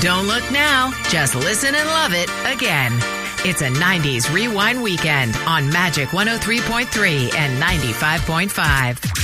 Don't look now. Just listen and love it again. It's a 90s Rewind Weekend on Magic 103.3 and 95.5.